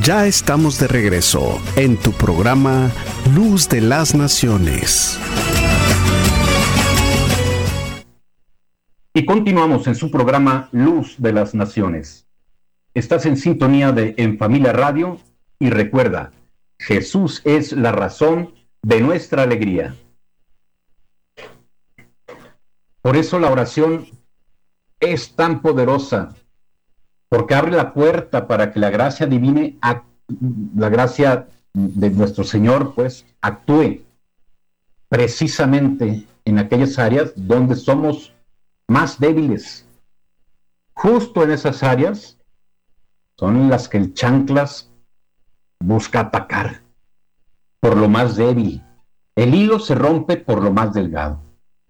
Ya estamos de regreso en tu programa Luz de las Naciones. Y continuamos en su programa Luz de las Naciones. Estás en sintonía de En Familia Radio y recuerda, Jesús es la razón de nuestra alegría. Por eso la oración es tan poderosa, porque abre la puerta para que la gracia divina, la gracia de nuestro Señor, pues, actúe precisamente en aquellas áreas donde somos más débiles. Justo en esas áreas son las que el chanclas busca atacar, por lo más débil. El hilo se rompe por lo más delgado.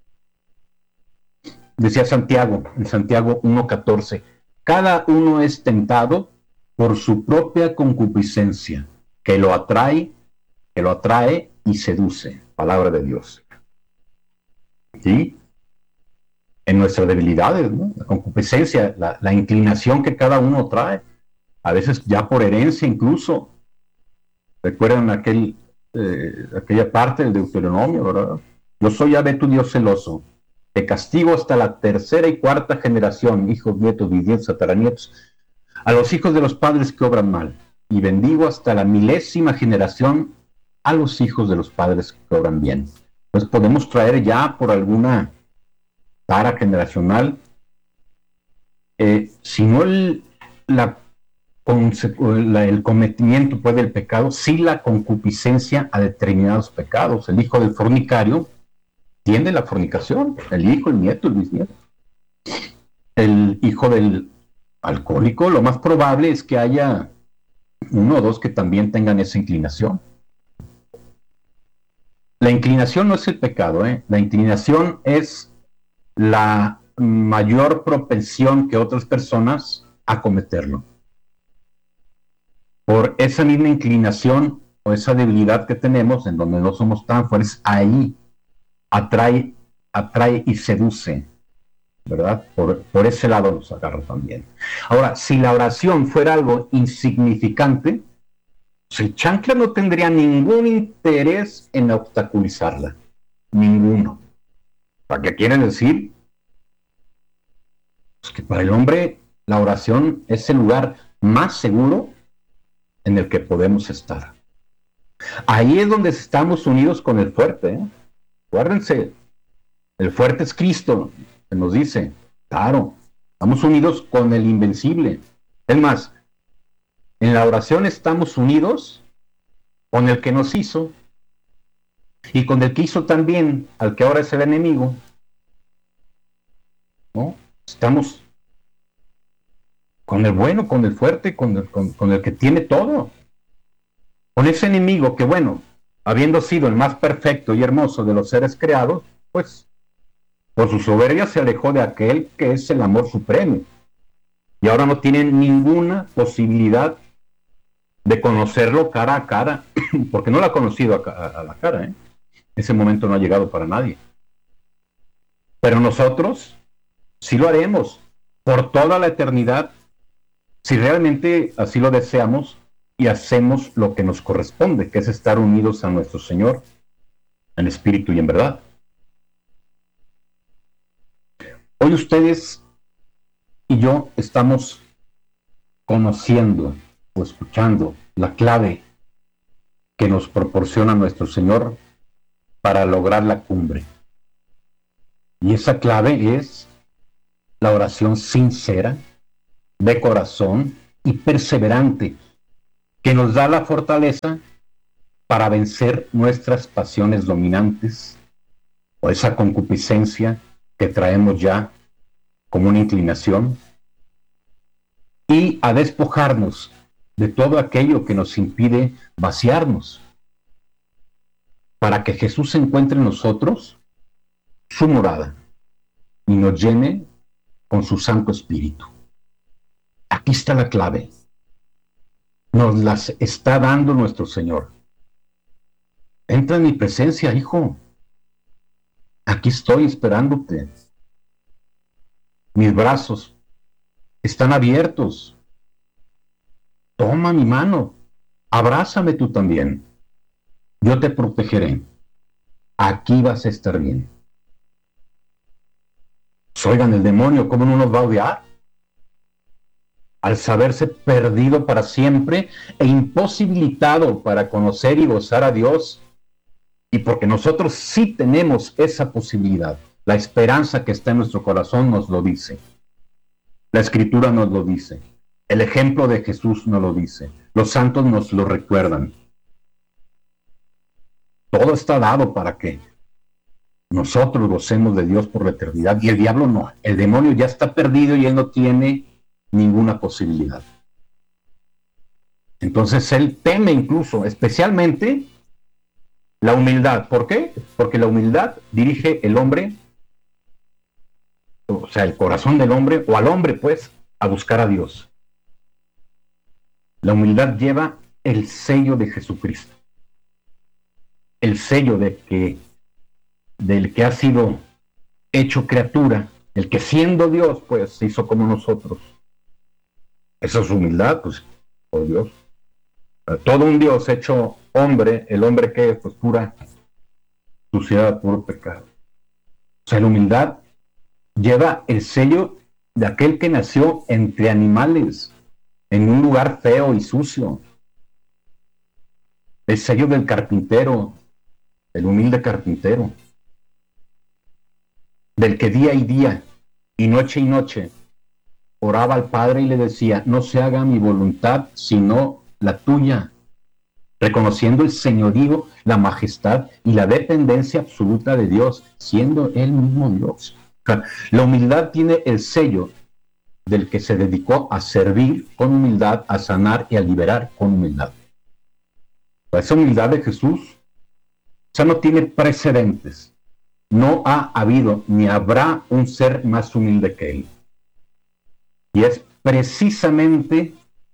Decía Santiago, en Santiago 1:14, cada uno es tentado por su propia concupiscencia, que lo atrae y seduce. Palabra de Dios. ¿Sí? En nuestras debilidades, ¿no? La concupiscencia, la inclinación que cada uno trae, a veces ya por herencia incluso. Recuerdan aquella parte del Deuteronomio, ¿verdad? Yo soy Yahvé tu Dios celoso, te castigo hasta la tercera y cuarta generación, hijos, nietos, bisnietos, tataranietos, a los hijos de los padres que obran mal, y bendigo hasta la 1000ª generación a los hijos de los padres que obran bien. Pues podemos traer ya por alguna tara generacional, si no el cometimiento pues, del pecado, sí la concupiscencia a determinados pecados. El hijo del fornicario tiende la fornicación, el hijo, el nieto, el bisnieto. El hijo del alcohólico, lo más probable es que haya uno o dos que también tengan esa inclinación. La inclinación no es el pecado, La inclinación es la mayor propensión que otras personas a cometerlo. Por esa misma inclinación o esa debilidad que tenemos, en donde no somos tan fuertes, ahí atrae y seduce, ¿verdad? Por ese lado nos agarra también. Ahora, si la oración fuera algo insignificante, pues el chancla no tendría ningún interés en obstaculizarla. Ninguno. ¿Para qué quieren decir? Pues que para el hombre la oración es el lugar más seguro en el que podemos estar. Ahí es donde estamos unidos con el fuerte. Acuérdense, el fuerte es Cristo, que nos dice, claro, estamos unidos con el invencible. Es más, en la oración estamos unidos con el que nos hizo y con el que hizo también al que ahora es el enemigo. ¿No? Estamos con el bueno, con el fuerte, con el que tiene todo. Con ese enemigo que, bueno, habiendo sido el más perfecto y hermoso de los seres creados, pues por su soberbia se alejó de aquel que es el amor supremo. Y ahora no tiene ninguna posibilidad de conocerlo cara a cara, porque no lo ha conocido a la cara. Ese momento no ha llegado para nadie. Pero nosotros sí lo haremos por toda la eternidad, si realmente así lo deseamos y hacemos lo que nos corresponde, que es estar unidos a nuestro Señor en espíritu y en verdad. Hoy ustedes y yo estamos conociendo o escuchando la clave que nos proporciona nuestro Señor para lograr la cumbre. Y esa clave es la oración sincera, de corazón y perseverante, que nos da la fortaleza para vencer nuestras pasiones dominantes o esa concupiscencia que traemos ya como una inclinación, y a despojarnos de todo aquello que nos impide vaciarnos, para que Jesús encuentre en nosotros su morada y nos llene con su Santo Espíritu. Aquí está la clave. Nos las está dando nuestro Señor. Entra en mi presencia, hijo. Aquí estoy esperándote. Mis brazos están abiertos. Toma mi mano abrázame tú también. Yo te protegeré. Aquí vas a estar bien. Oigan, el demonio, ¿cómo no nos va a odiar? Al saberse perdido para siempre e imposibilitado para conocer y gozar a Dios. Y porque nosotros sí tenemos esa posibilidad. La esperanza que está en nuestro corazón nos lo dice. La Escritura nos lo dice. El ejemplo de Jesús nos lo dice. Los santos nos lo recuerdan. Todo está dado para que nosotros gocemos de Dios por la eternidad. Y el diablo no. El demonio ya está perdido y él no tiene ninguna posibilidad. Entonces él teme incluso, especialmente la humildad. ¿Por qué? Porque la humildad dirige el hombre, o sea, el corazón del hombre, o al hombre, pues, a buscar a Dios. La humildad lleva el sello de Jesucristo. El sello del que ha sido hecho criatura, el que siendo Dios, pues, se hizo como nosotros. Esa es humildad, pues, por Dios. Todo un Dios hecho hombre, el hombre que es, pues, pura suciedad, puro pecado. O sea, la humildad lleva el sello de aquel que nació entre animales, en un lugar feo y sucio. El sello del carpintero, el humilde carpintero, del que día y día y noche oraba al Padre y le decía, no se haga mi voluntad sino la tuya, reconociendo el señorío, la majestad y la dependencia absoluta de Dios, siendo él mismo Dios. La humildad tiene el sello del que se dedicó a servir con humildad, a sanar y a liberar con humildad. Esa humildad de Jesús, no tiene precedentes. No ha habido ni habrá un ser más humilde que él. Y es precisamente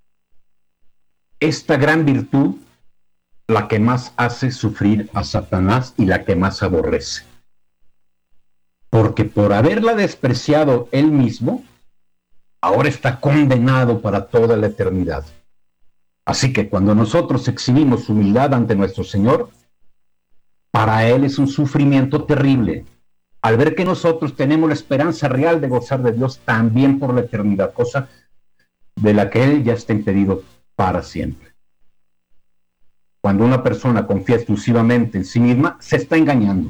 esta gran virtud la que más hace sufrir a Satanás y la que más aborrece. Porque por haberla despreciado él mismo, ahora está condenado para toda la eternidad. Así que cuando nosotros exhibimos humildad ante nuestro Señor, para él es un sufrimiento terrible. Al ver que nosotros tenemos la esperanza real de gozar de Dios también por la eternidad, cosa de la que él ya está impedido para siempre. Cuando una persona confía exclusivamente en sí misma, se está engañando.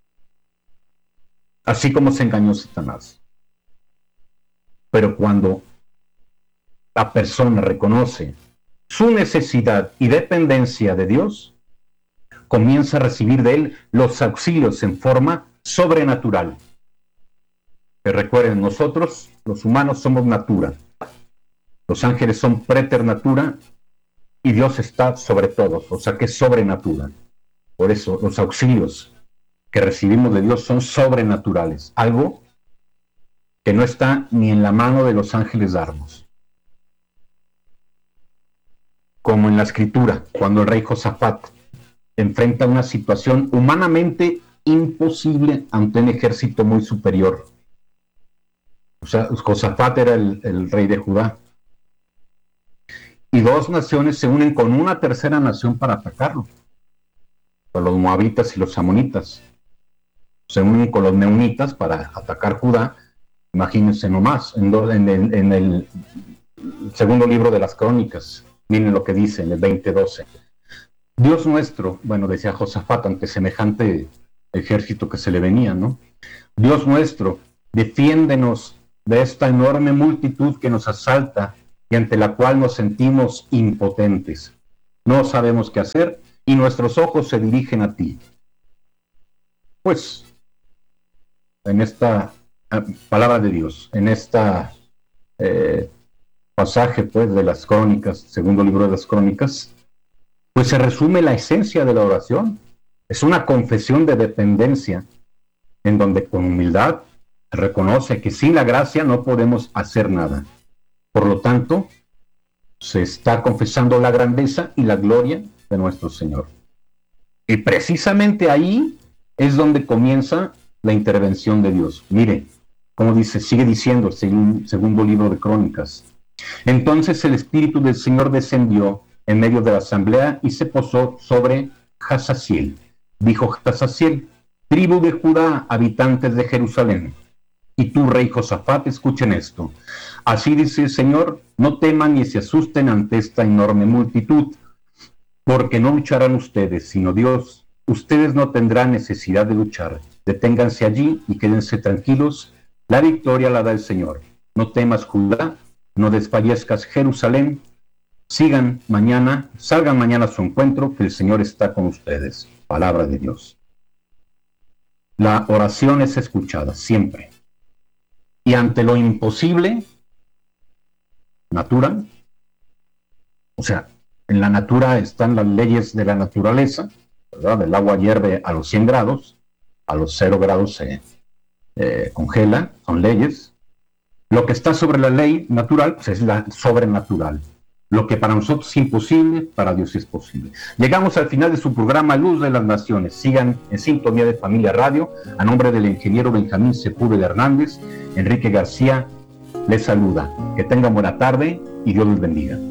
Así como se engañó Satanás. Pero cuando la persona reconoce su necesidad y dependencia de Dios, comienza a recibir de él los auxilios en forma sobrenatural. Que recuerden, nosotros, los humanos, somos natura. Los ángeles son preternatura y Dios está sobre todos, o sea que es sobrenatura. Por eso los auxilios que recibimos de Dios son sobrenaturales, algo que no está ni en la mano de los ángeles darnos. Como en la Escritura, cuando el rey Josafat enfrenta una situación humanamente imposible ante un ejército muy superior. O sea, Josafat era el rey de Judá. Y dos naciones se unen con una tercera nación para atacarlo. Los moabitas y los amonitas. Se unen con los meunitas para atacar Judá. Imagínense nomás, en el segundo libro de las Crónicas. Miren lo que dice en el 20:12. Dios nuestro, bueno, decía Josafat ante semejante ejército que se le venía, ¿no? Dios nuestro, defiéndenos de esta enorme multitud que nos asalta y ante la cual nos sentimos impotentes. No sabemos qué hacer y nuestros ojos se dirigen a ti. Pues, en esta palabra de Dios, en esta pasaje, pues, de las Crónicas, segundo libro de las Crónicas, pues se resume la esencia de la oración. Es una confesión de dependencia en donde con humildad reconoce que sin la gracia no podemos hacer nada. Por lo tanto, se está confesando la grandeza y la gloria de nuestro Señor. Y precisamente ahí es donde comienza la intervención de Dios. Mire, como dice, sigue diciendo el segundo libro de Crónicas. Entonces el Espíritu del Señor descendió en medio de la asamblea y se posó sobre Hazaziel. Dijo Hazaziel: tribu de Judá, habitantes de Jerusalén, y tú, rey Josafat, escuchen esto. Así dice el Señor: no teman ni se asusten ante esta enorme multitud, porque no lucharán ustedes, sino Dios. Ustedes no tendrán necesidad de luchar. Deténganse allí y quédense tranquilos. La victoria la da el Señor. No temas, Judá, no desfallezcas, Jerusalén. Salgan mañana a su encuentro, que el Señor está con ustedes. Palabra de Dios. La oración es escuchada siempre. Y ante lo imposible, natura, o sea, en la natura están las leyes de la naturaleza, ¿verdad? El agua hierve a los 100 grados, a los 0 grados se congela, son leyes. Lo que está sobre la ley natural, pues es la sobrenatural. Lo que para nosotros es imposible, para Dios es posible. Llegamos al final de su programa Luz de las Naciones. Sigan en sintonía de Familia Radio. A nombre del ingeniero Benjamín Sepúlveda Hernández, Enrique García les saluda. Que tengan buena tarde y Dios les bendiga.